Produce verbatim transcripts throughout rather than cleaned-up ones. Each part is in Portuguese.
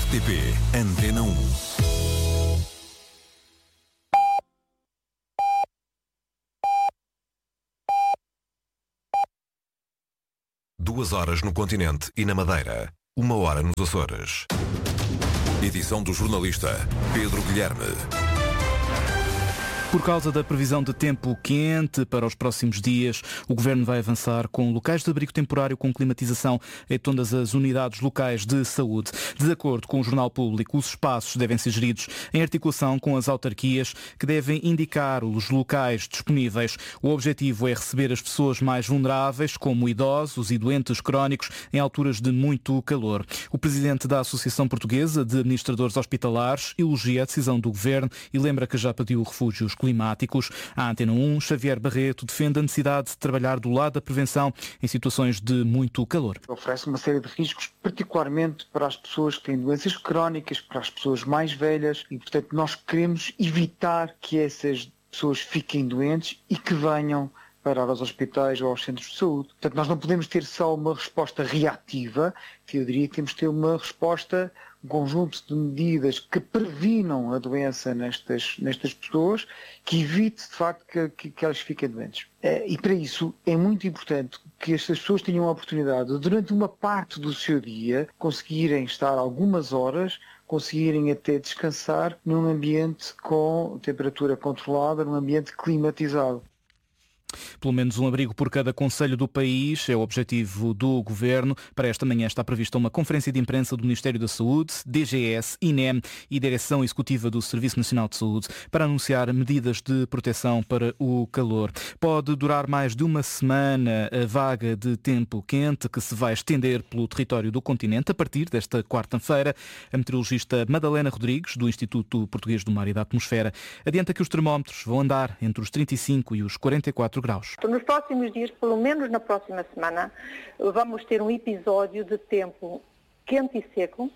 R T P Antena um. Duas horas no continente e na Madeira. Uma hora nos Açores. Edição do jornalista Pedro Guilherme. Por causa da previsão de tempo quente para os próximos dias, o Governo vai avançar com locais de abrigo temporário com climatização em todas as unidades locais de saúde. De acordo com o Jornal Público, os espaços devem ser geridos em articulação com as autarquias, que devem indicar os locais disponíveis. O objetivo é receber as pessoas mais vulneráveis, como idosos e doentes crónicos, em alturas de muito calor. O presidente da Associação Portuguesa de Administradores Hospitalares elogia a decisão do Governo e lembra que já pediu refúgios climáticos. A Antena um, Xavier Barreto, defende a necessidade de trabalhar do lado da prevenção em situações de muito calor. Oferece uma série de riscos, particularmente para as pessoas que têm doenças crónicas, para as pessoas mais velhas, e portanto nós queremos evitar que essas pessoas fiquem doentes e que venham parar aos hospitais ou aos centros de saúde. Portanto, nós não podemos ter só uma resposta reativa, que eu diria que temos que ter uma resposta, um conjunto de medidas que previnam a doença nestas, nestas pessoas, que evite, de facto, que, que, que elas fiquem doentes. E para isso é muito importante que estas pessoas tenham a oportunidade de, durante uma parte do seu dia, conseguirem estar algumas horas, conseguirem até descansar num ambiente com temperatura controlada, num ambiente climatizado. Pelo menos um abrigo por cada concelho do país é o objetivo do Governo. Para esta manhã está prevista uma conferência de imprensa do Ministério da Saúde, D G S, I N E M e Direção Executiva do Serviço Nacional de Saúde para anunciar medidas de proteção para o calor. Pode durar mais de uma semana a vaga de tempo quente que se vai estender pelo território do continente a partir desta quarta-feira. A meteorologista Madalena Rodrigues, do Instituto Português do Mar e da Atmosfera, adianta que os termómetros vão andar entre os trinta e cinco e os quarenta e quatro graus. Nos próximos dias, pelo menos na próxima semana, vamos ter um episódio de tempo quente e seco,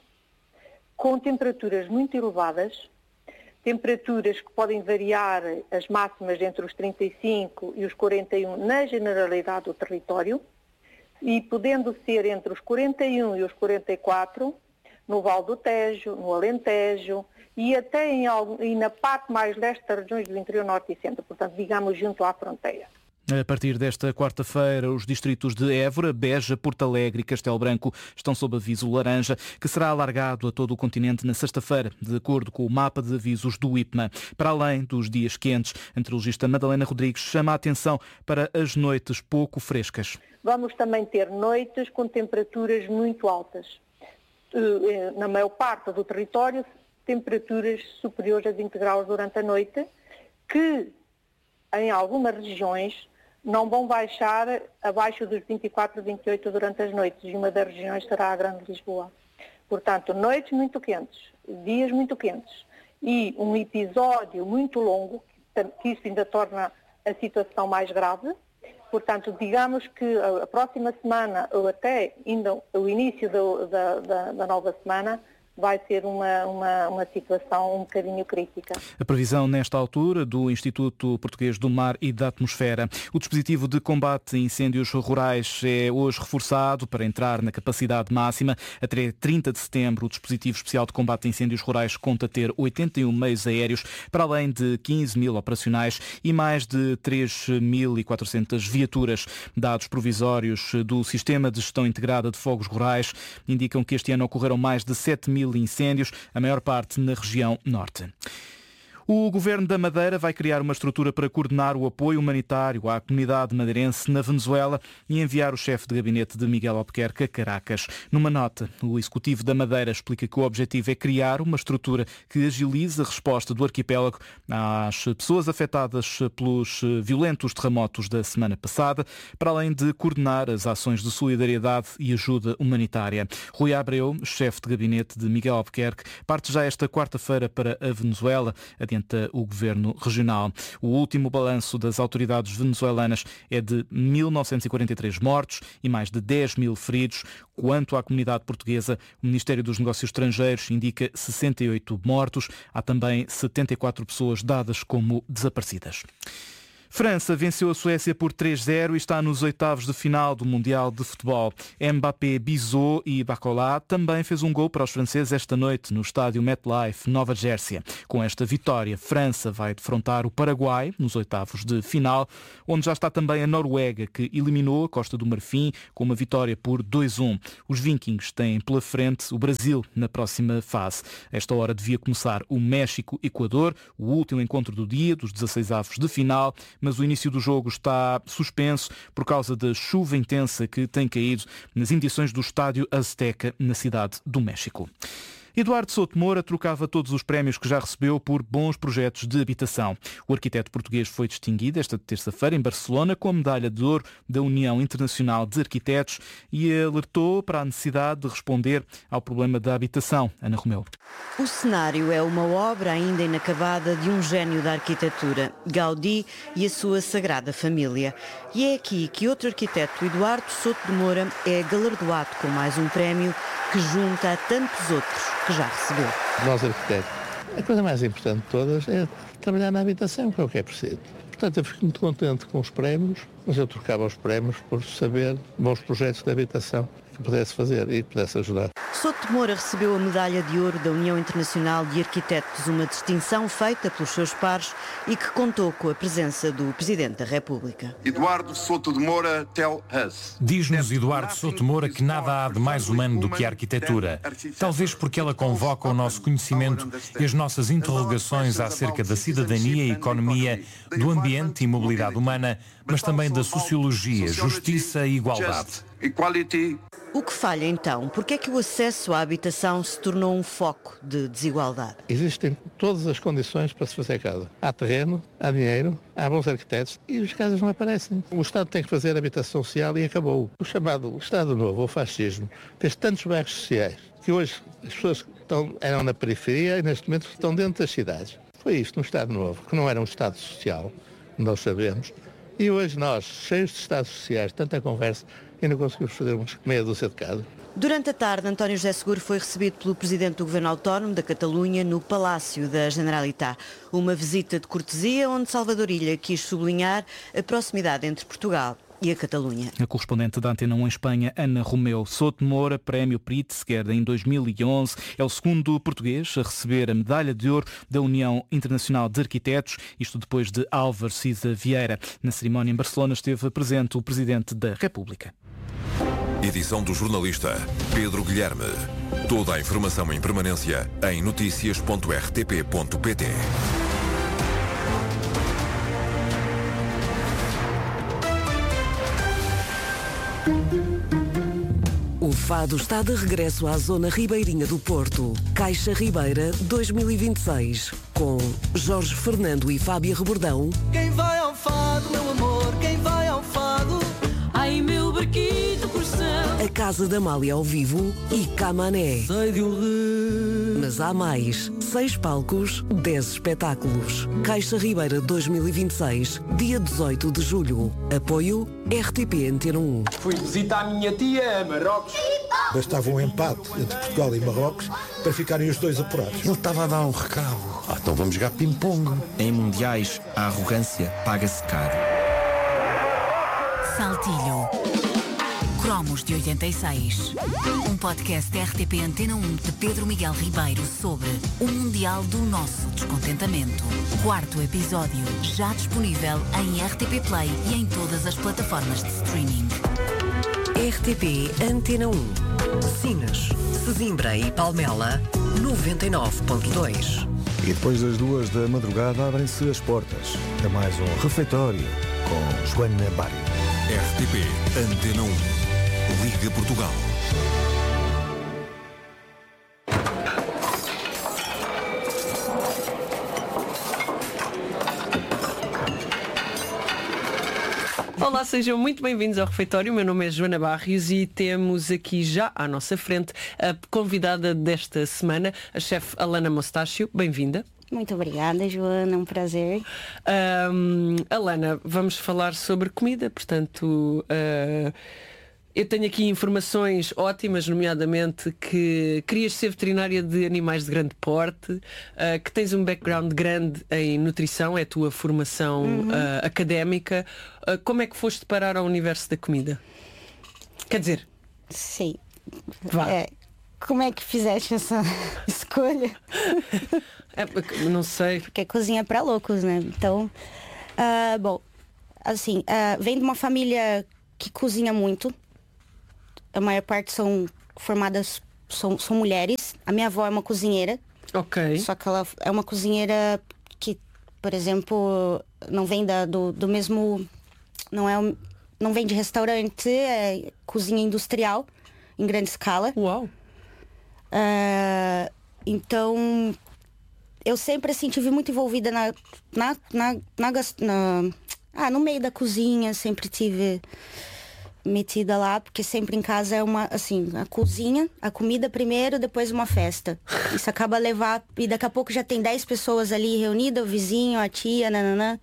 com temperaturas muito elevadas, temperaturas que podem variar as máximas entre os trinta e cinco e os quarenta e um na generalidade do território, e podendo ser entre os quarenta e um e os quarenta e quatro no Val do Tejo, no Alentejo e até em, e na parte mais leste das regiões do interior norte e centro, portanto, digamos, junto à fronteira. A partir desta quarta-feira, os distritos de Évora, Beja, Porto Alegre e Castelo Branco estão sob aviso laranja, que será alargado a todo o continente na sexta-feira, de acordo com o mapa de avisos do I P M A. Para além dos dias quentes, a meteorologista Madalena Rodrigues chama a atenção para as noites pouco frescas. Vamos também ter noites com temperaturas muito altas. Na maior parte do território, temperaturas superiores a vinte graus durante a noite, que em algumas regiões não vão baixar abaixo dos vinte e quatro, vinte e oito durante as noites, e uma das regiões será a Grande Lisboa. Portanto, noites muito quentes, dias muito quentes e um episódio muito longo, que isso ainda torna a situação mais grave. Portanto, digamos que a próxima semana, ou até ainda o início do, da, da, da nova semana, vai ser uma, uma, uma situação um bocadinho crítica. A previsão nesta altura do Instituto Português do Mar e da Atmosfera. O dispositivo de combate a incêndios rurais é hoje reforçado para entrar na capacidade máxima. Até trinta de setembro, o dispositivo especial de combate a incêndios rurais conta ter oitenta e um meios aéreos, para além de quinze mil operacionais e mais de três mil e quatrocentas viaturas. Dados provisórios do Sistema de Gestão Integrada de Fogos Rurais indicam que este ano ocorreram mais de sete mil incêndios, a maior parte na região norte. O Governo da Madeira vai criar uma estrutura para coordenar o apoio humanitário à comunidade madeirense na Venezuela e enviar o chefe de gabinete de Miguel Albuquerque a Caracas. Numa nota, o Executivo da Madeira explica que o objetivo é criar uma estrutura que agilize a resposta do arquipélago às pessoas afetadas pelos violentos terremotos da semana passada, para além de coordenar as ações de solidariedade e ajuda humanitária. Rui Abreu, chefe de gabinete de Miguel Albuquerque, parte já esta quarta-feira para a Venezuela, adianta o Governo Regional. O último balanço das autoridades venezuelanas é de mil novecentos e quarenta e três mortos e mais de dez mil feridos. Quanto à comunidade portuguesa, o Ministério dos Negócios Estrangeiros indica sessenta e oito mortos. Há também setenta e quatro pessoas dadas como desaparecidas. França venceu a Suécia por três a zero e está nos oitavos de final do Mundial de Futebol. Mbappé, Bizot e Barcola também fez um gol para os franceses esta noite no estádio MetLife, Nova Jersey. Com esta vitória, França vai defrontar o Paraguai nos oitavos de final, onde já está também a Noruega, que eliminou a Costa do Marfim com uma vitória por dois a um. Os Vikings têm pela frente o Brasil na próxima fase. A esta hora devia começar o México-Equador, o último encontro do dia, dos dezasseisavos de final, mas o início do jogo está suspenso por causa da chuva intensa que tem caído nas imediações do estádio Azteca, na cidade do México. Eduardo Souto Moura trocava todos os prémios que já recebeu por bons projetos de habitação. O arquiteto português foi distinguido esta terça-feira em Barcelona com a medalha de ouro da União Internacional de Arquitetos e alertou para a necessidade de responder ao problema da habitação. Ana Romeu. O cenário é uma obra ainda inacabada de um gênio da arquitetura, Gaudí e a sua Sagrada Família. E é aqui que outro arquiteto, Eduardo Souto de Moura, é galardoado com mais um prémio que junta a tantos outros que já recebeu. Nós, arquitetos, a coisa mais importante de todas é trabalhar na habitação, que é o que é preciso. Portanto, eu fico muito contente com os prémios, mas eu trocava os prémios por saber bons projetos de habitação que pudesse fazer e que pudesse ajudar. Souto de Moura recebeu a medalha de ouro da União Internacional de Arquitetos, uma distinção feita pelos seus pares e que contou com a presença do Presidente da República. Eduardo Souto de Moura, tell us. Diz-nos Eduardo Souto de Moura que nada há de mais humano do que a arquitetura. Talvez porque ela convoca o nosso conhecimento e as nossas interrogações acerca da cidadania e economia, do ambiente e mobilidade humana, mas também da sociologia, justiça e igualdade. O que falha então? Porque é que o acesso à habitação se tornou um foco de desigualdade? Existem todas as condições para se fazer casa. Há terreno, há dinheiro, há bons arquitetos e as casas não aparecem. O Estado tem que fazer habitação social e acabou. O chamado Estado Novo, ou fascismo, fez tantos bairros sociais que hoje as pessoas que estão, eram na periferia e neste momento estão dentro das cidades. Foi isto, um Estado Novo, que não era um Estado social, nós sabemos. E hoje nós, cheios de Estados sociais, tanta conversa, ainda conseguimos fazer uns meia dúzia de casa. Durante a tarde, António José Seguro foi recebido pelo Presidente do Governo Autónomo da Catalunha no Palácio da Generalitat. Uma visita de cortesia onde Salvador Ilha quis sublinhar a proximidade entre Portugal e a Catalunha. A correspondente da Antena um em Espanha, Ana Romeu. Souto Moura, prémio Pritzker em dois mil e onze, é o segundo português a receber a medalha de ouro da União Internacional de Arquitetos, isto depois de Álvaro Siza Vieira. Na cerimónia em Barcelona esteve presente o Presidente da República. Edição do jornalista Pedro Guilherme. Toda a informação em permanência em notícias ponto r t p ponto p t. O fado está de regresso à zona ribeirinha do Porto. Caixa Ribeira dois mil e vinte e seis. Com Jorge Fernando e Fábia Rebordão. Quem vai ao fado, meu amor, quem vai ao fado? Ai, meu barquito coração. A Casa da Amália ao vivo e Camané. Sei de um rio. Mas há mais. Seis palcos, dez espetáculos. Caixa Ribeira dois mil e vinte e seis, dia dezoito de julho. Apoio R T P Antena um. Fui visitar a minha tia a Marrocos. Bastava um empate entre Portugal e Marrocos para ficarem os dois apurados. Ele estava a dar um recado. Ah, então vamos jogar ping-pong. Em mundiais, a arrogância paga-se caro. Saltilho. Cromos de oitenta e seis. Um podcast R T P Antena um de Pedro Miguel Ribeiro sobre o Mundial do Nosso Descontentamento. Quarto episódio, já disponível em R T P Play e em todas as plataformas de streaming. R T P Antena um. Sines, Sesimbra e Palmela, noventa e nove ponto dois. E depois das duas da madrugada abrem-se as portas a mais um refeitório com Joana Bário. R T P Antena um. Liga Portugal. Olá, sejam muito bem-vindos ao refeitório. O meu nome é Joana Barrios e temos aqui já à nossa frente a convidada desta semana, a chefe Alana Mostácio. Bem-vinda. Muito obrigada, Joana, um prazer. Um, Alana, vamos falar sobre comida, portanto, uh, Eu tenho aqui informações ótimas, nomeadamente que querias ser veterinária de animais de grande porte, uh, que tens um background grande em nutrição, é a tua formação uhum. uh, académica. Uh, como é que foste parar ao universo da comida? Quer dizer... Sim. Vá. É, como é que fizeste essa escolha? É, não sei. Porque é cozinha para loucos, né? Então, uh, bom, assim, uh, vem de uma família que cozinha muito. A maior parte são formadas, são, são mulheres. A minha avó é uma cozinheira. Ok. Só que ela é uma cozinheira que, por exemplo, não vem da, do, do mesmo... Não, é, não vem de restaurante, é cozinha industrial, em grande escala. Uau! Uh, então, eu sempre assim, tive muito envolvida na, na, na, na, na, ah, no meio da cozinha, sempre tive... metida lá, porque sempre em casa é uma, assim, a cozinha, a comida primeiro, depois uma festa. Isso acaba a levar, e daqui a pouco já tem dez pessoas ali reunidas, o vizinho, a tia, nananã.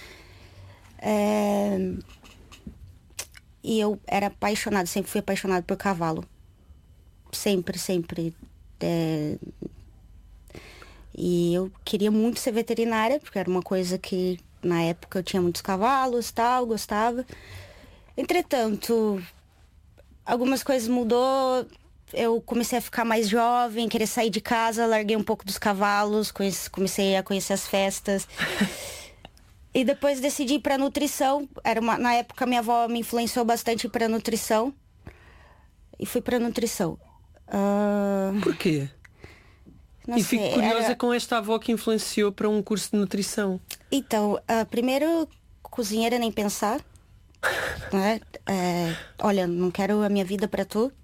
É... E eu era apaixonada, sempre fui apaixonada por cavalo. Sempre, sempre. É... E eu queria muito ser veterinária, porque era uma coisa que, na época, eu tinha muitos cavalos, tal, gostava. Entretanto, algumas coisas mudou, eu comecei a ficar mais jovem, querer sair de casa, larguei um pouco dos cavalos, comecei a conhecer as festas. E depois decidi ir para nutrição. Era uma, na época minha avó me influenciou bastante para nutrição. E fui para nutrição. Uh... Por quê? Não e sei, fico curiosa era... com esta avó que influenciou para um curso de nutrição. Então, uh, primeiro, cozinheira nem pensar. Né? É, olha, não quero a minha vida para tu.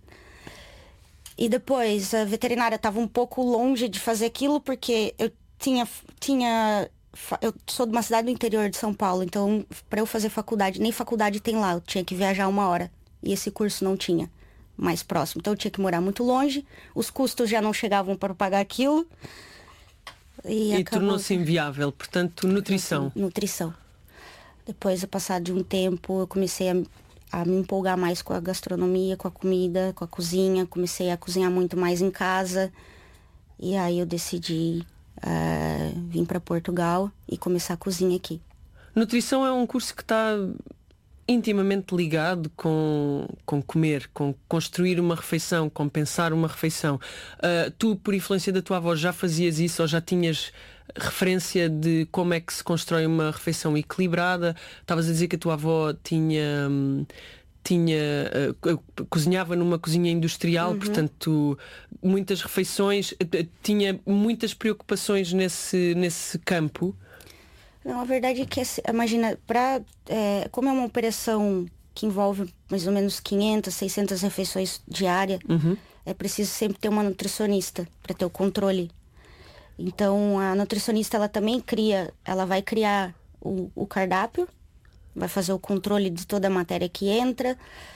E depois a veterinária estava um pouco longe de fazer aquilo, porque eu tinha, tinha eu sou de uma cidade do interior de São Paulo, então para eu fazer faculdade, nem faculdade tem lá, eu tinha que viajar uma hora, e esse curso não tinha mais próximo, então eu tinha que morar muito longe, os custos já não chegavam para pagar aquilo e, e acabou... tornou-se inviável, portanto, nutrição. Nutrição. Depois, a passar de um tempo, eu comecei a, a me empolgar mais com a gastronomia, com a comida, com a cozinha. Comecei a cozinhar muito mais em casa. E aí eu decidi uh, vir para Portugal e começar a cozinha aqui. Nutrição é um curso que está intimamente ligado com, com comer, com construir uma refeição, com pensar uma refeição. Uh, tu, por influência da tua avó, já fazias isso ou já tinhas... referência de como é que se constrói uma refeição equilibrada? Estavas a dizer que a tua avó tinha tinha uh, cozinhava numa cozinha industrial, uhum. portanto muitas refeições, uh, tinha muitas preocupações nesse, nesse campo. Não, a verdade é que, imagina, pra, é, como é uma operação que envolve mais ou menos quinhentas, seiscentas refeições diárias, uhum. é preciso sempre ter uma nutricionista para ter o controle. Então, a nutricionista, ela também cria, ela vai criar o, o cardápio, vai fazer o controle de toda a matéria que entra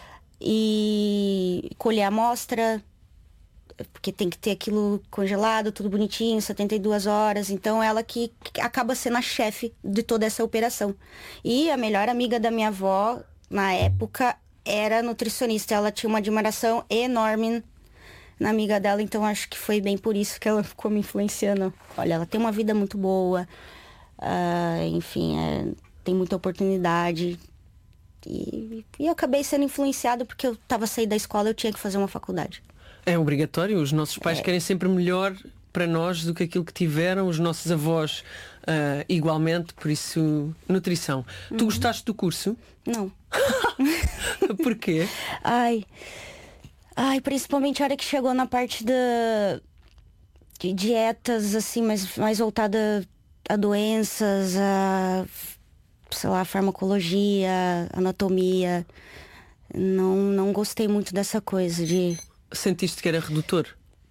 e colher a amostra, porque tem que ter aquilo congelado, tudo bonitinho, setenta e duas horas. Então, ela que, que acaba sendo a chefe de toda essa operação. E a melhor amiga da minha avó, na época, era nutricionista. Ela tinha uma admiração enorme na amiga dela, então acho que foi bem por isso que ela ficou me influenciando. Olha, ela tem uma vida muito boa, uh, enfim, é, tem muita oportunidade. E, e eu acabei sendo influenciada porque eu estava saindo da escola, eu tinha que fazer uma faculdade. É obrigatório, os nossos pais é. querem sempre melhor para nós do que aquilo que tiveram, os nossos avós uh, igualmente, por isso, nutrição. Uhum. Tu gostaste do curso? Não. Porquê? Ai... Ai, principalmente a hora que chegou na parte da, de dietas, assim, mais, mais voltada a doenças, a, sei lá, farmacologia, anatomia. Não, não gostei muito dessa coisa de... Sentiste que era redutor?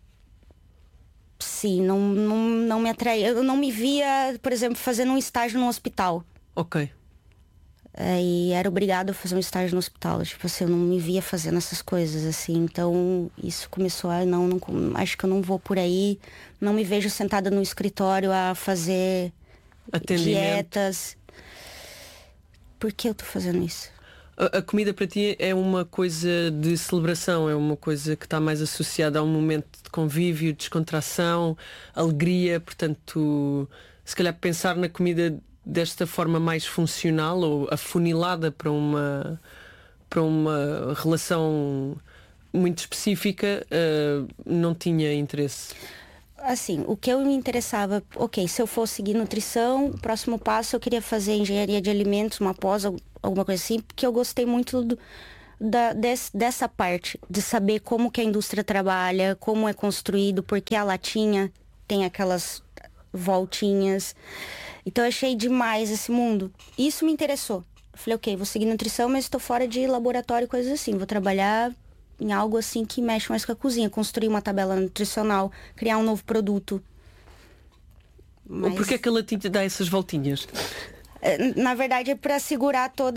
Sim, não, não, não me atraía. Eu não me via, por exemplo, fazendo um estágio no hospital. Ok. É, e era obrigado a fazer um estágio no hospital. Tipo assim, eu não me via fazendo essas coisas, assim. Então, isso começou a... Não, não, acho que eu não vou por aí. Não me vejo sentada no escritório a fazer dietas. Por que eu tô fazendo isso? A, a comida para ti é uma coisa de celebração, é uma coisa que está mais associada a um momento de convívio, descontração, alegria, portanto, se calhar pensar na comida desta forma mais funcional ou afunilada para uma, para uma relação muito específica, uh, não tinha interesse. Assim, o que eu me interessava, ok, se eu for seguir nutrição, o próximo passo eu queria fazer engenharia de alimentos, uma pós, alguma coisa assim, porque eu gostei muito do, da, des, dessa parte, de saber como que a indústria trabalha, como é construído, porque a latinha tem aquelas voltinhas. Então eu achei demais esse mundo. Isso me interessou. Eu falei, ok, vou seguir nutrição, mas estou fora de laboratório e coisas assim, vou trabalhar em algo assim que mexe mais com a cozinha, construir uma tabela nutricional, criar um novo produto. Mas... Por que é que a latinha dá essas voltinhas? Na verdade é para segurar toda...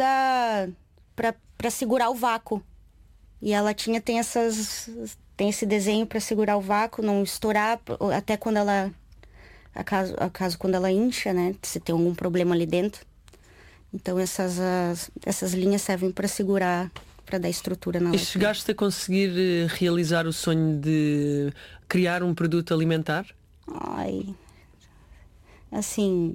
para segurar o vácuo. E a latinha tem essas... tem esse desenho para segurar o vácuo, não estourar, até quando ela... acaso, acaso quando ela incha, né? Se tem algum problema ali dentro. Então essas, as, essas linhas servem para segurar... para dar estrutura na latinha. E chegaste a conseguir realizar o sonho de criar um produto alimentar? Ai, assim,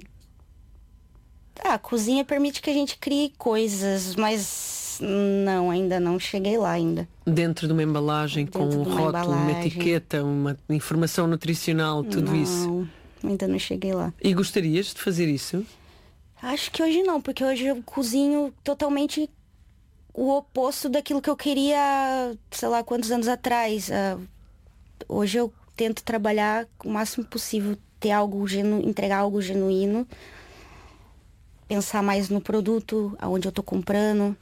a cozinha permite que a gente crie coisas, mas não, ainda não cheguei lá ainda. Dentro de uma embalagem, Dentro com um rótulo, embalagem. uma etiqueta, uma informação nutricional, tudo não, isso? Não, ainda não cheguei lá. E gostarias de fazer isso? Acho que hoje não, porque hoje eu cozinho totalmente o oposto daquilo que eu queria, sei lá, quantos anos atrás. Uh, hoje eu tento trabalhar o máximo possível, ter algo genu... entregar algo genuíno, pensar mais no produto, aonde eu tô comprando.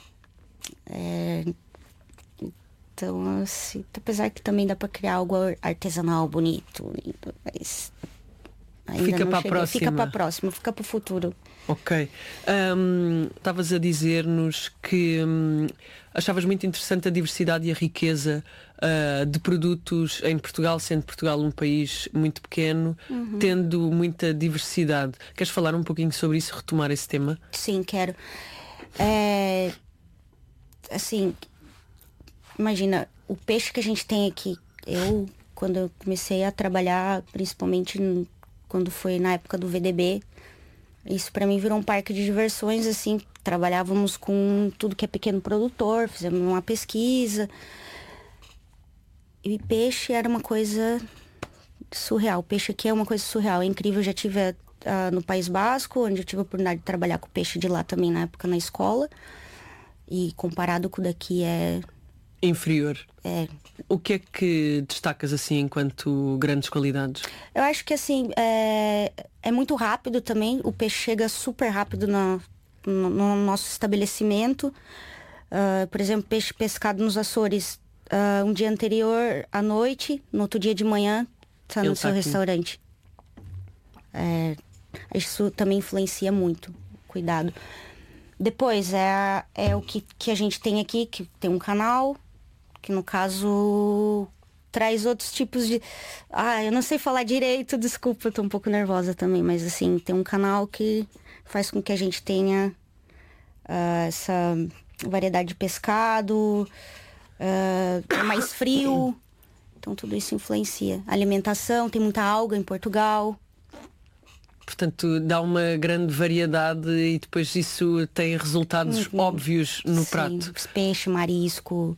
É... Então, assim, apesar que também dá para criar algo artesanal, bonito, mas ainda fica para a cheguei. próxima. Fica para a próxima, fica para o futuro. Ok. Estavas um, a dizer-nos que um, achavas muito interessante a diversidade e a riqueza uh, de produtos em Portugal, sendo Portugal um país muito pequeno, uhum. tendo muita diversidade. Queres falar um pouquinho sobre isso, retomar esse tema? Sim, quero. É, assim, imagina, o peixe que a gente tem aqui, eu, quando eu comecei a trabalhar, principalmente quando foi na época do V D B, isso para mim virou um parque de diversões, assim, trabalhávamos com tudo que é pequeno produtor, fizemos uma pesquisa. E peixe era uma coisa surreal. Peixe aqui é uma coisa surreal, é incrível. Eu já tive uh, no País Basco, onde eu tive a oportunidade de trabalhar com peixe de lá também na época na escola. E comparado com o daqui é... inferior. É. O que é que destacas assim enquanto grandes qualidades? Eu acho que assim, é, é muito rápido também. O peixe chega super rápido no, no, no nosso estabelecimento. Uh, por exemplo, peixe pescado nos Açores, uh, um dia anterior à noite, no outro dia de manhã, está no Ele seu tá restaurante. É, isso também influencia muito. Cuidado. Depois, é, é o que, que a gente tem aqui, que tem um canal, que no caso traz outros tipos de... Ah, eu não sei falar direito, desculpa, eu tô um pouco nervosa também, mas assim, tem um canal que faz com que a gente tenha uh, essa variedade de pescado, uh, é mais frio, então tudo isso influencia. Alimentação, tem muita alga em Portugal. Portanto, dá uma grande variedade e depois isso tem resultados uhum. óbvios no Sim, prato. Peixe, marisco,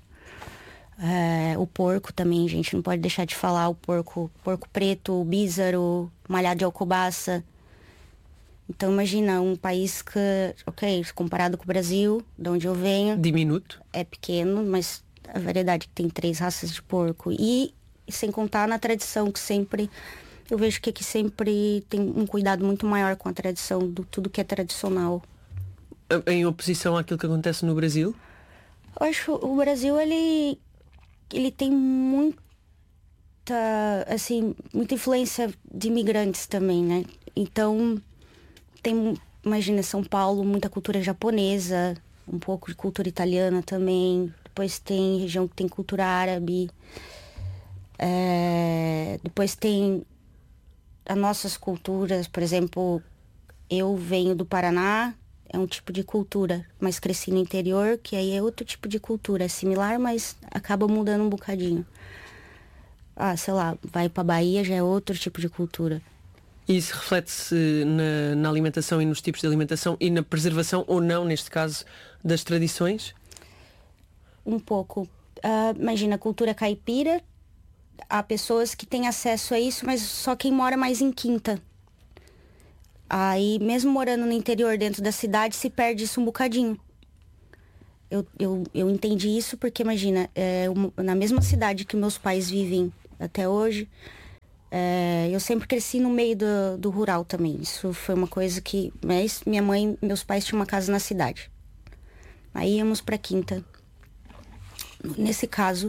é, o porco também, gente, não pode deixar de falar. O porco, porco preto, o bízaro, malhado de alcobaça. Então imagina, um país que, ok, comparado com o Brasil, de onde eu venho... Diminuto. É pequeno, mas a variedade que tem três raças de porco. E sem contar na tradição que sempre... Eu vejo que aqui sempre tem um cuidado muito maior com a tradição, do tudo que é tradicional. Em oposição àquilo que acontece no Brasil? Eu acho que o Brasil, ele, ele tem muita, assim, muita influência de imigrantes também, né? Então, tem, imagina, São Paulo, muita cultura japonesa, um pouco de cultura italiana também. Depois tem região que tem cultura árabe. É, depois tem... as nossas culturas, por exemplo, eu venho do Paraná, é um tipo de cultura, mas cresci no interior, que aí é outro tipo de cultura, é similar, mas acaba mudando um bocadinho. Ah, sei lá, vai pra Bahia, já é outro tipo de cultura. E isso reflete-se na, na alimentação e nos tipos de alimentação e na preservação ou não, neste caso, das tradições? Um pouco. Uh, imagina, cultura caipira, há pessoas que têm acesso a isso, mas só quem mora mais em quinta. Aí, mesmo morando no interior, dentro da cidade, se perde isso um bocadinho. Eu, eu, eu entendi isso porque, imagina, é, uma, na mesma cidade que meus pais vivem até hoje, é, eu sempre cresci no meio do, do rural também. Isso foi uma coisa que... Mas minha mãe, meus pais tinham uma casa na cidade. Aí íamos pra quinta. Nesse caso,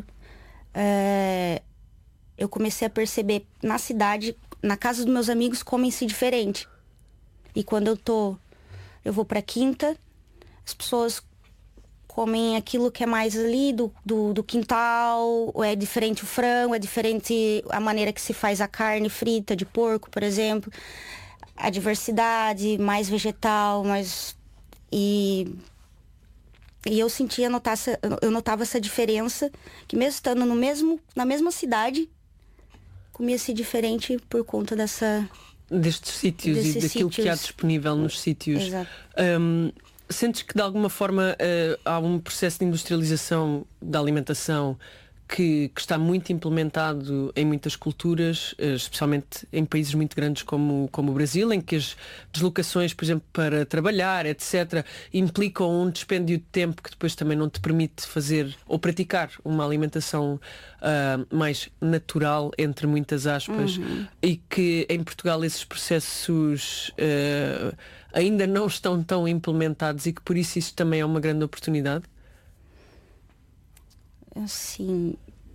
é, eu comecei a perceber na cidade, na casa dos meus amigos, comem-se diferente. E quando eu tô, eu vou pra quinta, as pessoas comem aquilo que é mais ali do, do, do quintal, ou é diferente o frango, é diferente a maneira que se faz a carne frita de porco, por exemplo. A diversidade, mais vegetal, mais... E, e eu sentia, notar essa, eu notava essa diferença, que mesmo estando no mesmo, na mesma cidade, comia-se diferente por conta dessa... Destes sítios e daquilo sítios. Que há disponível nos sítios. Exato. Um, sentes que de alguma forma uh, há um processo de industrialização da alimentação que, que está muito implementado em muitas culturas, uh, especialmente em países muito grandes como, como o Brasil, em que as deslocações, por exemplo, para trabalhar, etcétera, implicam um dispêndio de tempo que depois também não te permite fazer ou praticar uma alimentação uh, mais natural, entre muitas aspas, uhum. E que em Portugal esses processos uh, ainda não estão tão implementados e que por isso isso também é uma grande oportunidade? Assim,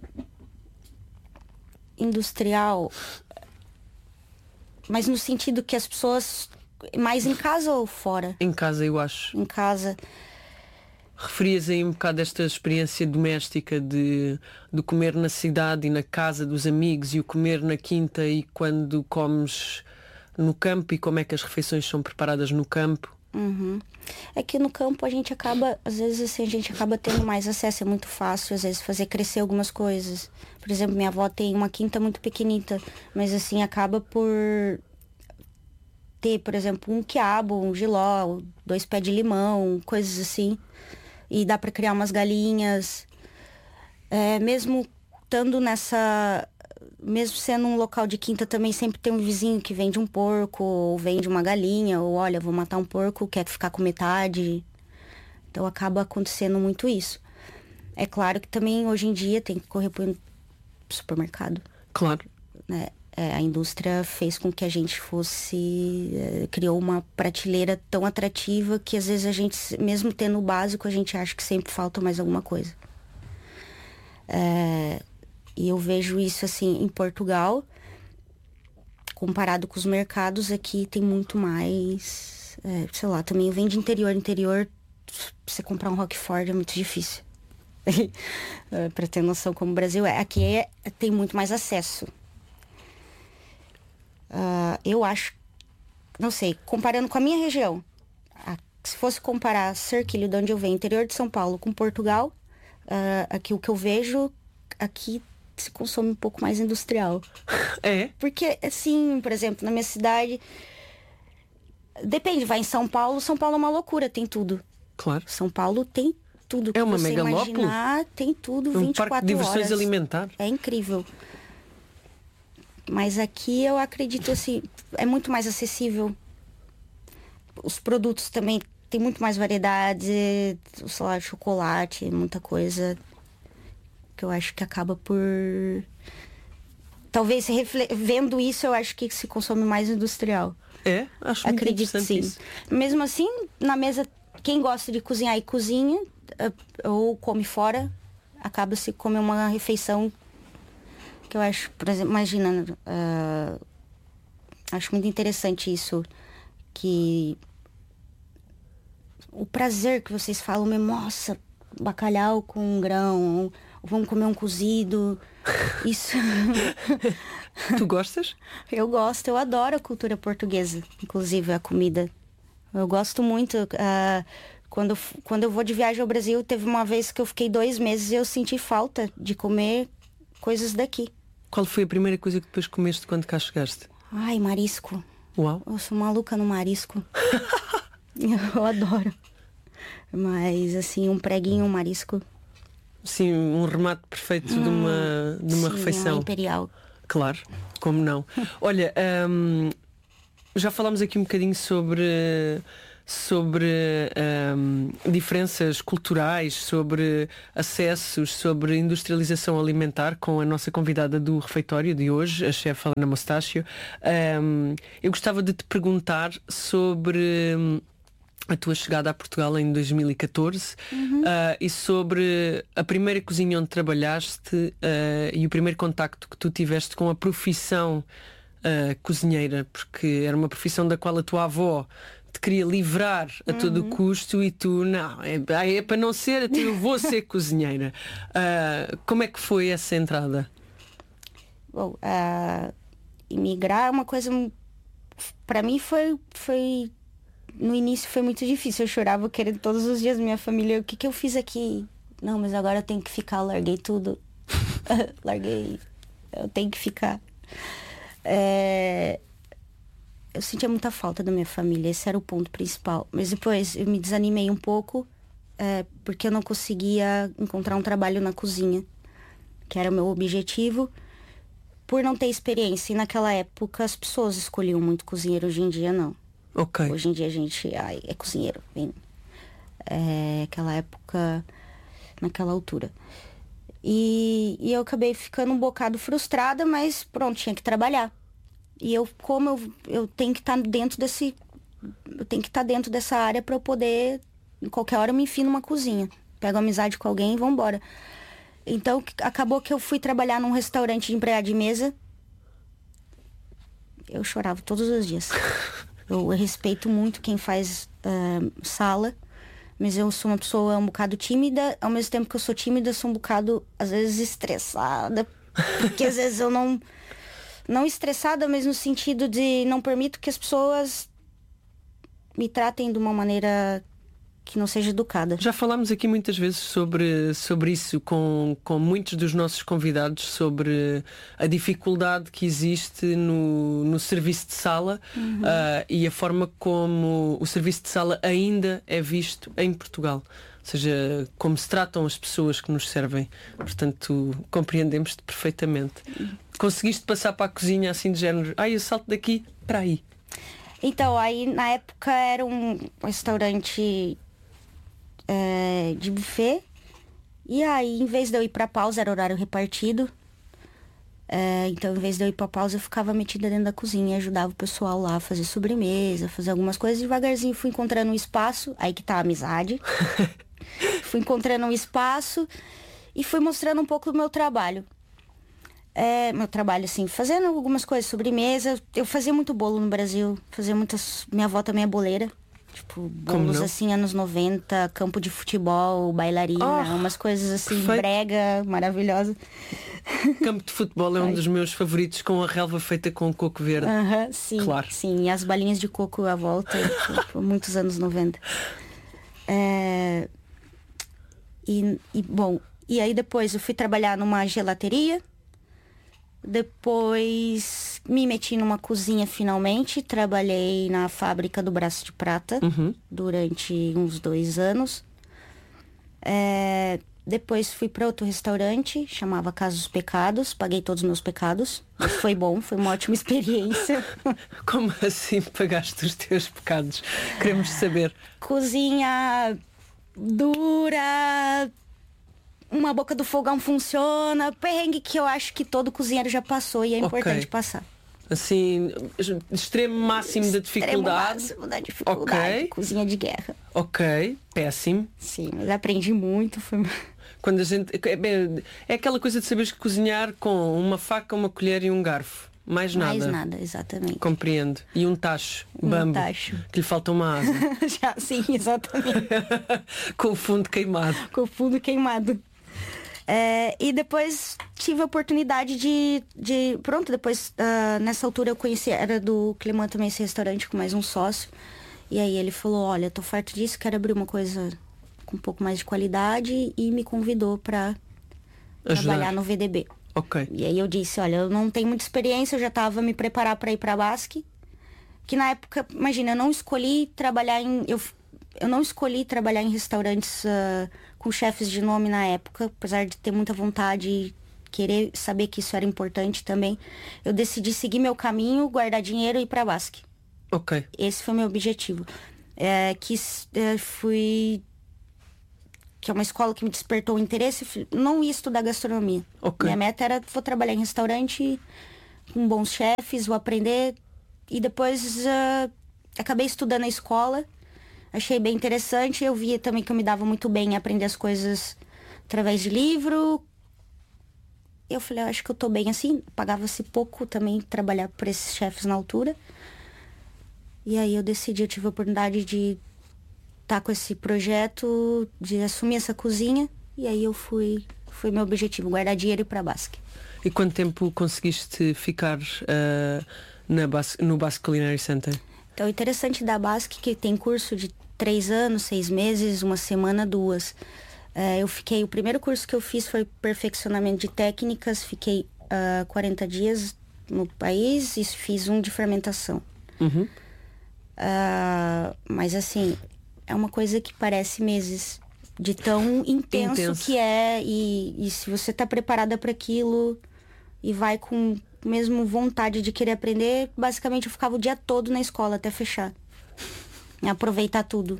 industrial, mas no sentido que as pessoas, mais em casa ou fora? Em casa, eu acho. Em casa. Referias aí um bocado esta experiência doméstica de, de comer na cidade e na casa dos amigos e o comer na quinta e quando comes no campo e como é que as refeições são preparadas no campo? Uhum. É que no campo a gente acaba, às vezes assim, a gente acaba tendo mais acesso, é muito fácil às vezes fazer crescer algumas coisas. Por exemplo, minha avó tem uma quinta muito pequenita, mas assim, acaba por ter, por exemplo, um quiabo, um jiló, dois pés de limão, coisas assim. E dá para criar umas galinhas. É, mesmo estando nessa... Mesmo sendo um local de quinta, também sempre tem um vizinho que vende um porco, ou vende uma galinha, ou olha, vou matar um porco, quer ficar com metade. Então acaba acontecendo muito isso. É claro que também hoje em dia tem que correr para o supermercado. Claro. Né? É, a indústria fez com que a gente fosse... É, criou uma prateleira tão atrativa que às vezes a gente, mesmo tendo o básico, a gente acha que sempre falta mais alguma coisa. É... E eu vejo isso assim em Portugal, comparado com os mercados aqui tem muito mais, é, sei lá, também vem de interior, interior, você comprar um Roquefort é muito difícil. é, para ter noção como o Brasil é, aqui é, tem muito mais acesso. Uh, eu acho, não sei, comparando com a minha região, a, se fosse comparar Cerquilho, de onde eu venho, interior de São Paulo, com Portugal, uh, aqui o que eu vejo, aqui se consome um pouco mais industrial. É? Porque, assim, por exemplo, na minha cidade... Depende, vai em São Paulo, São Paulo é uma loucura, tem tudo. Claro. São Paulo tem tudo. É uma você megalópole? Imaginar, tem tudo, um vinte e quatro parque de diversões horas. Alimentares. É incrível. Mas aqui eu acredito, assim, é muito mais acessível. Os produtos também tem muito mais variedade, sei lá, chocolate, muita coisa... que eu acho que acaba por... Talvez refle... vendo isso, eu acho que se consome mais industrial. É? Acho muito Acredito sim. Isso. Mesmo assim, na mesa, quem gosta de cozinhar e cozinha, ou come fora, acaba se comer uma refeição que eu acho, por exemplo, imagina, uh, acho muito interessante isso, que o prazer que vocês falam, nossa, bacalhau com grão, vamos comer um cozido. Isso. Tu gostas? Eu gosto, eu adoro a cultura portuguesa, inclusive a comida. Eu gosto muito. Uh, quando, quando eu vou de viagem ao Brasil, teve uma vez que eu fiquei dois meses e eu senti falta de comer coisas daqui. Qual foi a primeira coisa que depois comeste quando cá chegaste? Ai, marisco. Uau. Eu sou maluca no marisco. Eu adoro. Mas assim, um preguinho, um marisco. Sim, um remate perfeito hum, de uma, de uma sim, refeição. Uma imperial. Claro, como não. Olha, hum, já falámos aqui um bocadinho sobre... sobre hum, diferenças culturais, sobre acessos, sobre industrialização alimentar com a nossa convidada do refeitório de hoje, a chefe Helena Mostácio. Um, eu gostava de te perguntar sobre hum, a tua chegada a Portugal em dois mil e catorze uhum. uh, e sobre a primeira cozinha onde trabalhaste uh, e o primeiro contacto que tu tiveste com a profissão uh, cozinheira, porque era uma profissão da qual a tua avó te queria livrar a todo uhum. custo e tu, não, é, é para não ser, eu vou ser cozinheira. Uh, como é que foi essa entrada? Bom, uh, imigrar é uma coisa, para mim foi, foi, no início foi muito difícil, eu chorava querendo todos os dias minha família, o que que eu fiz aqui? Não, mas agora eu tenho que ficar, larguei tudo, larguei, eu tenho que ficar. É... Eu sentia muita falta da minha família, esse era o ponto principal. Mas depois eu me desanimei um pouco, é, porque eu não conseguia encontrar um trabalho na cozinha, que era o meu objetivo, por não ter experiência. E naquela época as pessoas escolhiam muito cozinheiro, hoje em dia não. Okay. Hoje em dia a gente, ai, é cozinheiro. Bem, é, aquela época, naquela altura. E, e eu acabei ficando um bocado frustrada, mas pronto, tinha que trabalhar. E eu, como eu, eu tenho que estar tá dentro desse. Eu tenho que estar tá dentro dessa área para eu poder, em qualquer hora, eu me enfio numa cozinha. Pego amizade com alguém e vou embora. Então, acabou que eu fui trabalhar num restaurante de empregada de mesa. Eu chorava todos os dias. Eu respeito muito quem faz uh, sala, mas eu sou uma pessoa um bocado tímida. Ao mesmo tempo que eu sou tímida, eu sou um bocado, às vezes, estressada. Porque às vezes eu não... Não estressada, mas no sentido de não permito que as pessoas me tratem de uma maneira que não seja educada. Já falámos aqui muitas vezes sobre, sobre isso com, com muitos dos nossos convidados, sobre a dificuldade que existe no, no serviço de sala uhum. uh, e a forma como o serviço de sala ainda é visto em Portugal. Ou seja, como se tratam as pessoas que nos servem. Portanto, compreendemos-te perfeitamente. Conseguiste passar para a cozinha assim de género, ai, eu salto daqui para aí? Então, aí na época era um restaurante é, de buffet. E aí, em vez de eu ir para pausa, era horário repartido. É, então, em vez de eu ir para pausa, eu ficava metida dentro da cozinha, ajudava o pessoal lá a fazer sobremesa, fazer algumas coisas. Devagarzinho fui encontrando um espaço, aí que tá a amizade. Fui encontrando um espaço e fui mostrando um pouco do meu trabalho. É, meu trabalho, assim, fazendo algumas coisas, sobremesa. Eu fazia muito bolo no Brasil, fazia muitas... Minha avó também é boleira. Tipo, bolos assim, anos noventa, campo de futebol, bailarina, oh, umas coisas assim, perfeito. Brega, maravilhosa. Campo de futebol é um dos meus favoritos, com a relva feita com coco verde. Uh-huh, sim, claro. Sim, e as balinhas de coco à volta, por muitos anos noventa. É... E, e, bom, e aí depois eu fui trabalhar numa gelateria. Depois me meti numa cozinha finalmente. Trabalhei na fábrica do Braço de Prata uhum. durante uns dois anos. É, depois fui para outro restaurante, chamava Casa dos Pecados. Paguei todos os meus pecados. Foi bom, foi uma ótima experiência. Como assim pagaste os teus pecados? Queremos saber. Cozinha dura... Uma boca do fogão funciona, perrengue que eu acho que todo cozinheiro já passou e é importante okay. passar. Assim, extremo máximo da dificuldade. Extremo máximo da dificuldade, okay. Cozinha de guerra. Ok, péssimo. Sim, mas aprendi muito. Foi... Quando a gente... É, é aquela coisa de saberes cozinhar com uma faca, uma colher e um garfo. Mais nada. Mais nada, exatamente. Compreendo. E um tacho, um bambo, tacho. Que lhe falta uma asa. Já, sim, exatamente. Com o fundo queimado. Com o fundo queimado. É, e depois tive a oportunidade de... de pronto, depois uh, nessa altura eu conheci, era do Clemã também esse restaurante com mais um sócio. E aí ele falou, olha, tô farto disso, quero abrir uma coisa com um pouco mais de qualidade, e me convidou para trabalhar no V D B. Ok. E aí eu disse, olha, eu não tenho muita experiência, eu já estava me preparar para ir para a Basque, que na época, imagina, eu não escolhi trabalhar em eu, eu não escolhi trabalhar em restaurantes uh, com chefes de nome na época, apesar de ter muita vontade e querer saber que isso era importante também. Eu decidi seguir meu caminho, guardar dinheiro e ir para a Basque. Ok. Esse foi o meu objetivo. É, quis, é, fui... que é uma escola que me despertou o interesse, não ia estudar gastronomia. Okay. Minha meta era, vou trabalhar em restaurante com bons chefes, vou aprender. E depois uh, acabei estudando na escola, achei bem interessante. Eu via também que eu me dava muito bem em aprender as coisas através de livro. Eu falei, eu acho que eu tô bem assim. Pagava-se pouco também trabalhar por esses chefes na altura. E aí eu decidi, eu tive a oportunidade de estar com esse projeto, de assumir essa cozinha. E aí eu fui, foi meu objetivo, guardar dinheiro e ir para a Basque. E quanto tempo conseguiste ficar uh, na Basque, no Basque Culinary Center? Então, o interessante da Basque é que tem curso de três anos, seis meses, uma semana, duas. Uh, eu fiquei, o primeiro curso que eu fiz foi perfeccionamento de técnicas, fiquei uh, quarenta dias no país e fiz um de fermentação. Uhum. Uh, mas assim, é uma coisa que parece meses, de tão intenso, intenso. que é, e, e se você tá preparada para aquilo e vai com mesmo vontade de querer aprender, basicamente eu ficava o dia todo na escola até fechar, e aproveitar tudo.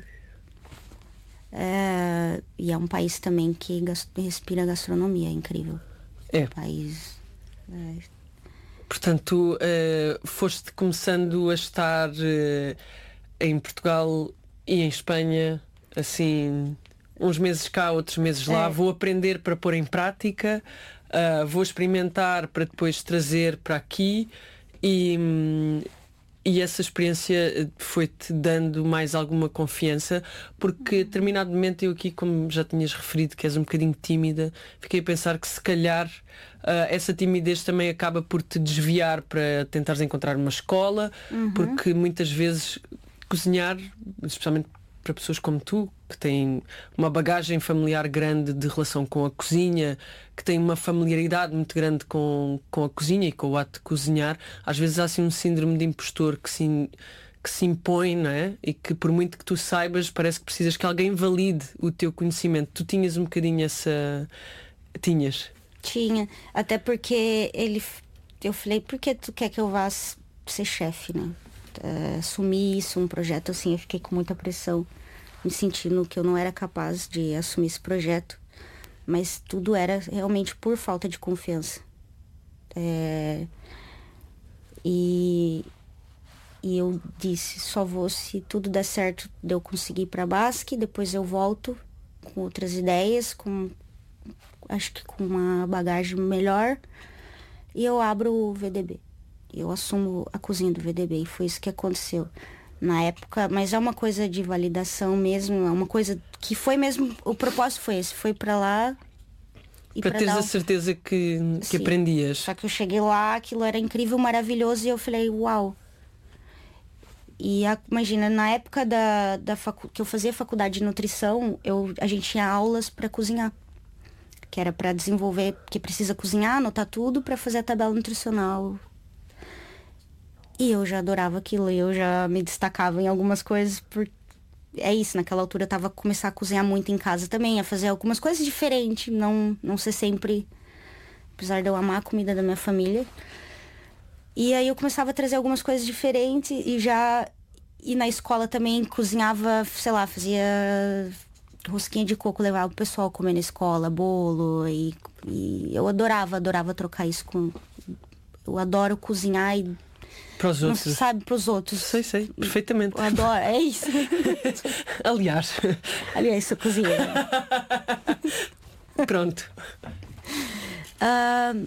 É, e é um país também que gast- respira gastronomia, é incrível. É. País. É. Portanto, uh, foste começando a estar uh, em Portugal e em Espanha, assim, uns meses cá, outros meses lá. É. Vou aprender para pôr em prática, uh, vou experimentar para depois trazer para aqui e, um, e essa experiência foi-te dando mais alguma confiança, porque a determinado momento eu aqui, como já tinhas referido, que és um bocadinho tímida, fiquei a pensar que se calhar Uh, essa timidez também acaba por te desviar para tentares encontrar uma escola, uhum. porque muitas vezes cozinhar, especialmente para pessoas como tu, que têm uma bagagem familiar grande de relação com a cozinha, que têm uma familiaridade muito grande com, com a cozinha e com o ato de cozinhar, às vezes há assim um síndrome de impostor que se, que se impõe, não é? E que por muito que tu saibas, parece que precisas que alguém valide o teu conhecimento. Tu tinhas um bocadinho essa... Tinhas... Tinha, até porque ele, eu falei, por que tu quer que eu vá ser chefe, né? Uh, assumir isso, um projeto assim, eu fiquei com muita pressão, me sentindo que eu não era capaz de assumir esse projeto, mas tudo era realmente por falta de confiança. É, e, e eu disse, só vou se tudo der certo de eu conseguir ir pra Basque, depois eu volto com outras ideias, com acho que com uma bagagem melhor, e eu abro o V D B. Eu assumo a cozinha do V D B, e foi isso que aconteceu na época, mas é uma coisa de validação mesmo, é uma coisa que foi mesmo, o propósito foi esse, foi para lá e para teres dar... a certeza que, que Sim. aprendias. Só que eu cheguei lá, aquilo era incrível, maravilhoso, e eu falei, uau. E a, imagina, na época da, da facu... que eu fazia faculdade de nutrição, eu, a gente tinha aulas para cozinhar, que era para desenvolver, que precisa cozinhar, anotar tudo para fazer a tabela nutricional. E eu já adorava aquilo, eu já me destacava em algumas coisas, por... é isso, naquela altura eu tava a começar a cozinhar muito em casa também, a fazer algumas coisas diferentes, não, não ser sempre, apesar de eu amar a comida da minha família. E aí eu começava a trazer algumas coisas diferentes e já, e na escola também cozinhava, sei lá, fazia rosquinha de coco, levava o pessoal comer na escola, bolo, e, e eu adorava, adorava trocar isso com... Eu adoro cozinhar e... Para os outros. Não sabe, para os outros. Sei, sei, perfeitamente. Eu adoro, é isso. Aliás. Aliás, sou cozinheira. Pronto. Uh,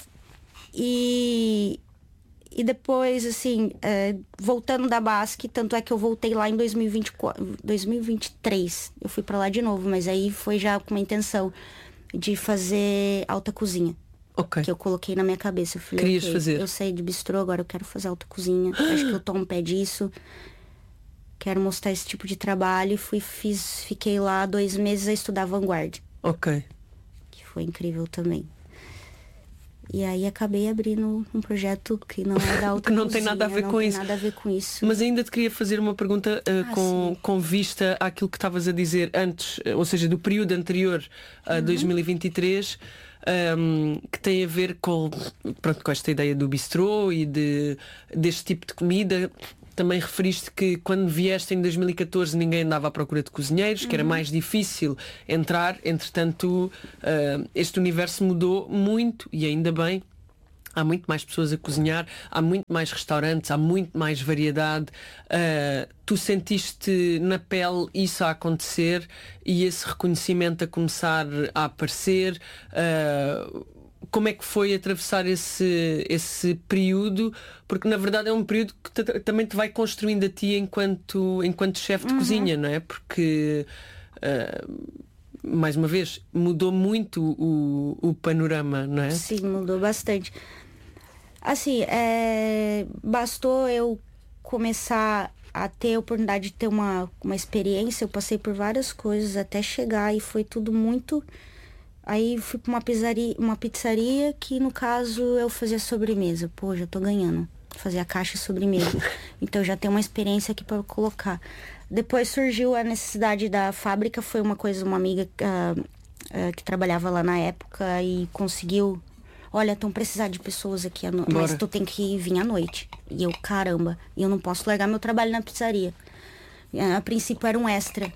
e... E depois, assim, é, voltando da Basque, tanto é que eu voltei lá em dois mil e vinte e quatro, dois mil e vinte e três. Eu fui pra lá de novo, mas aí foi já com uma intenção de fazer alta cozinha. Ok. Que eu coloquei na minha cabeça. Eu falei, Querias okay, fazer? Eu sei de bistrô, agora eu quero fazer alta cozinha. Acho que eu tomo um pé disso. quero mostrar esse tipo de trabalho. E fui, fiz, fiquei lá dois meses a estudar Vanguard. Ok. Que foi incrível também. E aí acabei abrindo um projeto que não é da alta que não cozinha, tem nada a ver não com tem isso. nada a ver com isso. Mas ainda te queria fazer uma pergunta uh, ah, com, com vista àquilo que estavas a dizer antes, ou seja, do período anterior a uhum. dois mil e vinte e três, um, que tem a ver com, pronto, com esta ideia do bistrô e de, deste tipo de comida. Também referiste que quando vieste em dois mil e catorze ninguém andava à procura de cozinheiros, uhum. que era mais difícil entrar. Entretanto, uh, este universo mudou muito e ainda bem. Há muito mais pessoas a cozinhar, há muito mais restaurantes, há muito mais variedade. Uh, tu sentiste na pele isso a acontecer e esse reconhecimento a começar a aparecer? Uh, como é que foi atravessar esse, esse período? Porque na verdade é um período que te, também te vai construindo a ti enquanto, enquanto chefe de uhum. cozinha, não é? Porque... Uh, mais uma vez, mudou muito o, o panorama, não é? Sim, mudou bastante. Assim, é, bastou eu começar a ter a oportunidade de ter uma, uma experiência. Eu passei por várias coisas até chegar e foi tudo muito... Aí fui para uma pizzaria, uma pizzaria que, no caso, eu fazia sobremesa. Pô, já tô ganhando. Fazia caixa e sobremesa. Então já tenho uma experiência aqui para colocar. Depois surgiu a necessidade da fábrica, foi uma coisa, uma amiga uh, uh, que trabalhava lá na época e conseguiu, olha, estão precisando de pessoas aqui, à no... mas tu tem que vir à noite. E eu, caramba, eu não posso largar meu trabalho na pizzaria. Uh, a princípio era um extra.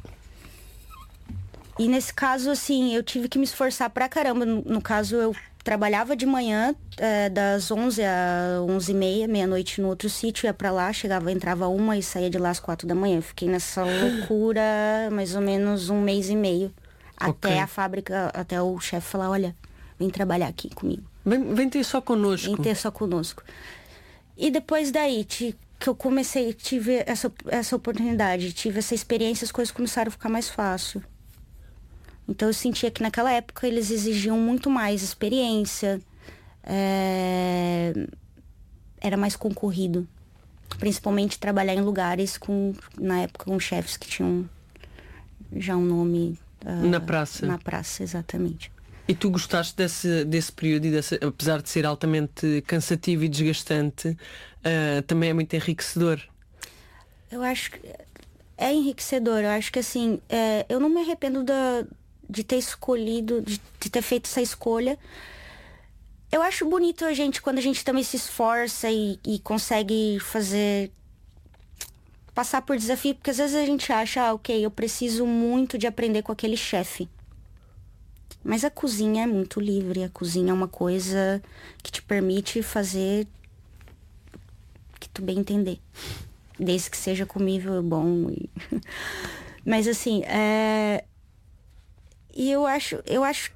E nesse caso, assim, eu tive que me esforçar pra caramba. No, no caso, eu trabalhava de manhã, é, das onze a onze e meia, meia-noite no outro sítio, ia pra lá, chegava, entrava uma e saía de lá às quatro da manhã. Eu fiquei nessa loucura mais ou menos um mês e meio. Okay. Até a fábrica, até o chefe falar, olha, vem trabalhar aqui comigo. Vem, vem ter só conosco. Vem ter só conosco. E depois daí, te, que eu comecei, tive essa, essa oportunidade, tive essa experiência, as coisas começaram a ficar mais fácil. Então eu sentia que naquela época eles exigiam muito mais experiência, é... era mais concorrido. Principalmente trabalhar em lugares com, na época, com chefes que tinham já um nome... Uh, na praça. Na praça, exatamente. E tu gostaste desse, desse período, e desse, apesar de ser altamente cansativo e desgastante, uh, também é muito enriquecedor? Eu acho que é enriquecedor. Eu acho que assim, é, eu não me arrependo da... de ter escolhido, de, de ter feito essa escolha. Eu acho bonito a gente, quando a gente também se esforça e, e consegue fazer, passar por desafio, porque às vezes a gente acha, ah, ok, eu preciso muito de aprender com aquele chefe. Mas a cozinha é muito livre, a cozinha é uma coisa que te permite fazer que tu bem entender. Desde que seja comível, bom. E... Mas assim, é... E eu acho, eu acho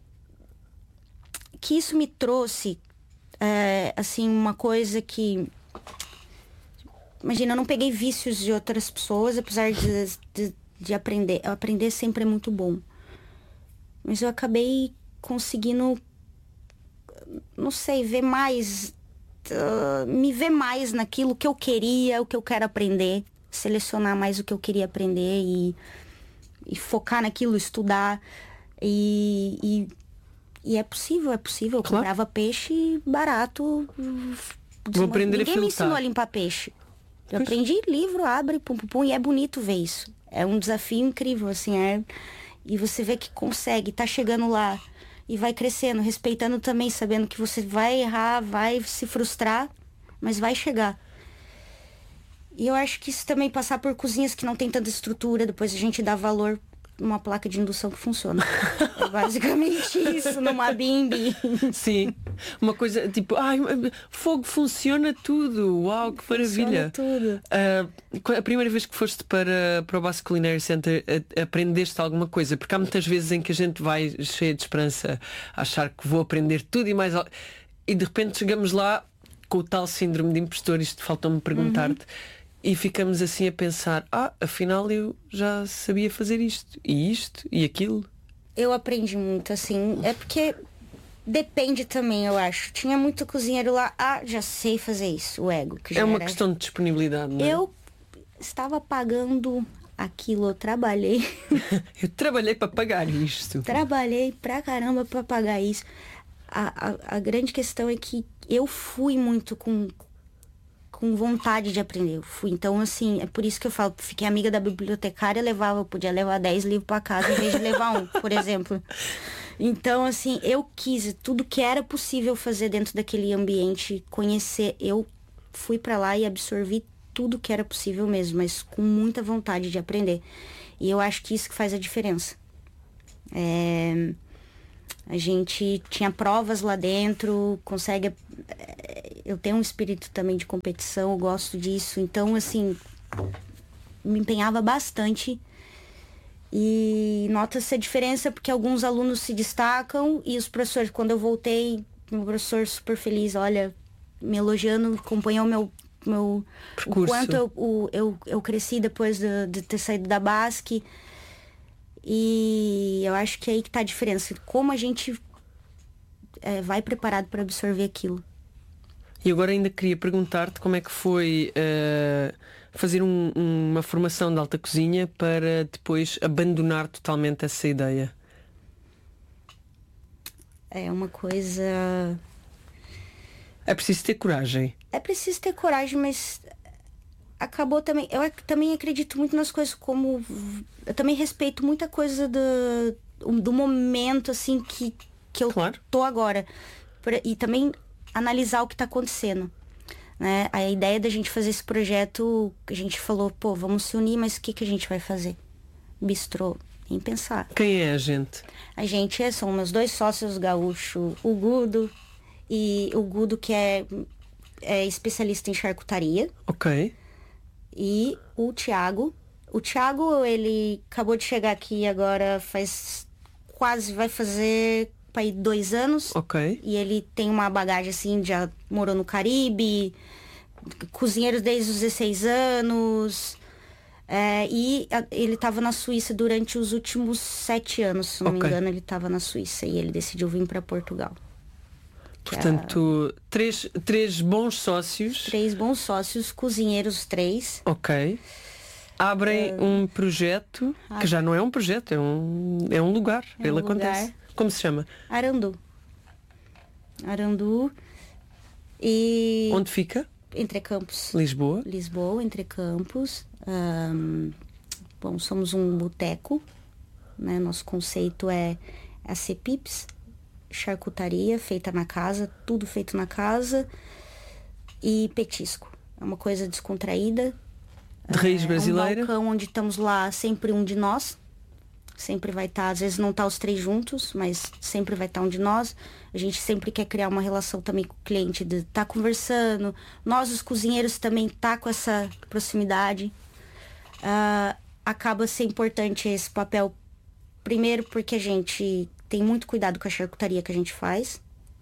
que isso me trouxe, é, assim, uma coisa que... Imagina, eu não peguei vícios de outras pessoas, apesar de, de, de aprender. Aprender sempre é muito bom. Mas eu acabei conseguindo, não sei, ver mais... Uh, me ver mais naquilo que eu queria, o que eu quero aprender. Selecionar mais o que eu queria aprender e... e focar naquilo, estudar. E, e, e é possível, é possível. Eu claro. comprava peixe barato. Vou aprender Ninguém a me ensinou a limpar peixe. Eu pois. aprendi livro, abre, pum, pum, pum, e é bonito ver isso. É um desafio incrível, assim, é... E você vê que consegue, tá chegando lá e vai crescendo, respeitando também, sabendo que você vai errar, vai se frustrar, mas vai chegar. E eu acho que isso também, passar por cozinhas que não tem tanta estrutura, depois a gente dá valor numa placa de indução que funciona. É basicamente isso, numa bimbi. Sim. Uma coisa tipo, ai, fogo funciona tudo. Uau, que maravilha. Funciona tudo. Uh, a primeira vez que foste para, para o Basque Culinary Center, a, aprendeste alguma coisa? Porque há muitas vezes em que a gente vai cheia de esperança, a achar que vou aprender tudo e mais algo. E de repente chegamos lá com o tal síndrome de impostor, isto faltou-me perguntar-te. Uhum. E ficamos assim a pensar, ah, afinal eu já sabia fazer isto, e isto, e aquilo. Eu aprendi muito, assim, é porque depende também, eu acho. Tinha muito cozinheiro lá, ah, já sei fazer isso, o ego. Que já é uma era... questão de disponibilidade, não é? Eu, estava pagando aquilo, eu trabalhei. Eu trabalhei para pagar isto. Trabalhei pra caramba para pagar isso. A, a, a grande questão é que eu fui muito com, com vontade de aprender. Eu fui, então, assim, é por isso que eu falo, fiquei amiga da bibliotecária, levava, eu podia levar dez livros para casa em vez de levar um, por exemplo. Então, assim, eu quis tudo que era possível fazer dentro daquele ambiente, conhecer. Eu fui para lá e absorvi tudo que era possível mesmo, mas com muita vontade de aprender. E eu acho que isso que faz a diferença. É, a gente tinha provas lá dentro, consegue... Eu tenho um espírito também de competição, eu gosto disso. Então, assim, me empenhava bastante. E nota-se a diferença porque alguns alunos se destacam e os professores, quando eu voltei, meu professor super feliz, olha, me elogiando, acompanhou o meu, meu o quanto eu, o, eu, eu cresci depois de, de ter saído da Basque. E eu acho que é aí que tá a diferença, como a gente é, vai preparado para absorver aquilo. E agora ainda queria perguntar-te como é que foi uh, fazer um, uma formação de alta cozinha para depois abandonar totalmente essa ideia. É uma coisa... É preciso ter coragem. É preciso ter coragem, mas acabou também... Eu também acredito muito nas coisas como... Eu também respeito muita coisa do, do momento, assim, que, que eu claro. tô agora. E também... analisar o que está acontecendo, né? A ideia da gente fazer esse projeto, a gente falou, pô, vamos se unir, mas o que, que a gente vai fazer? Bistrô, nem pensar. Quem é a gente? A gente é, são meus dois sócios gaúchos, o Gudo, e o Gudo que é, é especialista em charcutaria. Ok. E o Thiago. O Thiago, ele acabou de chegar aqui agora, faz quase, vai fazer... aí dois anos. Ok. E ele tem uma bagagem assim, já morou no Caribe, cozinheiro desde os dezesseis anos. É, e a, ele estava na Suíça durante os últimos sete anos, se não okay. me engano, ele estava na Suíça e ele decidiu vir para Portugal. Portanto, é... três, três bons sócios. Três bons sócios, cozinheiros três. Ok. Abrem uh... um projeto, ah, que já não é um projeto, é um, é um lugar. É ele um acontece. Lugar. Como se chama? Arandu. Arandu. E... Onde fica? Entre Campos. Lisboa. Lisboa, Entre Campos. Um, bom, somos um boteco, né? Nosso conceito é a Cepips, charcutaria feita na casa, tudo feito na casa. E petisco. É uma coisa descontraída. De raiz brasileira. É um balcão onde estamos lá sempre um de nós. Sempre vai estar, às vezes não tá os três juntos, mas sempre vai estar um de nós. A gente sempre quer criar uma relação também com o cliente, de estar tá conversando. Nós, os cozinheiros, também tá com essa proximidade. Uh, acaba ser importante esse papel, primeiro porque a gente tem muito cuidado com a charcutaria que a gente faz.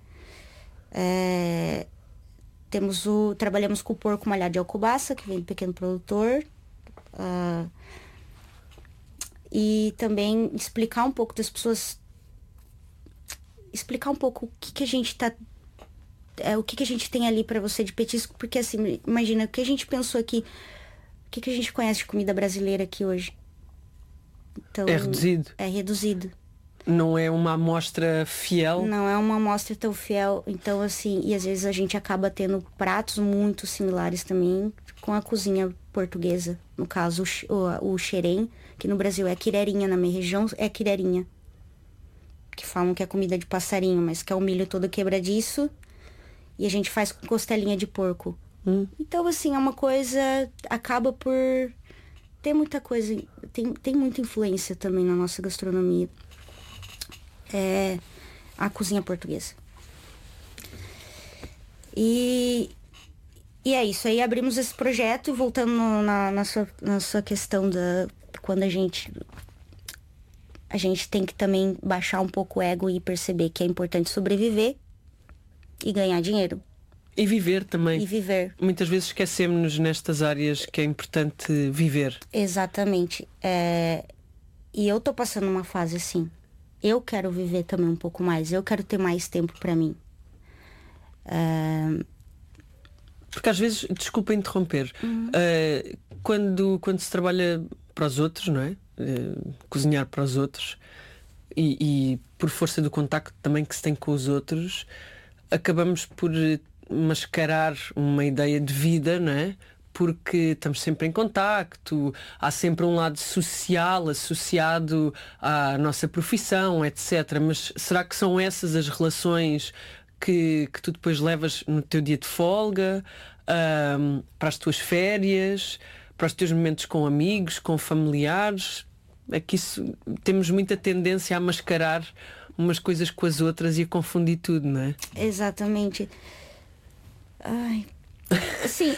É, temos o, trabalhamos com o porco malhado de Alcobaça, que vem do pequeno produtor. Uh, E também explicar um pouco das pessoas... Explicar um pouco o que, que a gente tá... É, o que, que a gente tem ali para você de petisco. Porque assim, imagina, o que a gente pensou aqui... O que, que a gente conhece de comida brasileira aqui hoje? Então, é reduzido. É reduzido. Não é uma amostra fiel? Não é uma amostra tão fiel. Então, assim... E às vezes a gente acaba tendo pratos muito similares também com a cozinha portuguesa. No caso, o, o xerém, que no Brasil é quirerinha, na minha região é quirerinha. Que falam que é comida de passarinho, mas que é o milho todo quebradiço. E a gente faz com costelinha de porco. Hum. Então, assim, é uma coisa... Acaba por ter muita coisa... Tem, tem muita influência também na nossa gastronomia. É a cozinha portuguesa. E... E é isso, aí abrimos esse projeto, voltando na, na, sua, na sua questão da... Quando a gente... A gente tem que também baixar um pouco o ego e perceber que é importante sobreviver e ganhar dinheiro. E viver também. E viver. Muitas vezes esquecemos-nos nestas áreas que é importante viver. Exatamente. É... E eu tô passando uma fase assim. Eu quero viver também um pouco mais, eu quero ter mais tempo pra mim. É... Porque às vezes, desculpa interromper, uhum. uh, quando, quando se trabalha para os outros, não é? Uh, cozinhar para os outros e, e por força do contacto também que se tem com os outros, acabamos por mascarar uma ideia de vida, não é? Porque estamos sempre em contacto, há sempre um lado social associado à nossa profissão, etcétera. Mas será que são essas as relações que, que tu depois levas no teu dia de folga, um, para as tuas férias, para os teus momentos com amigos, com familiares? É que isso, temos muita tendência a mascarar umas coisas com as outras e a confundir tudo, não é? Exatamente. Ai... Sim,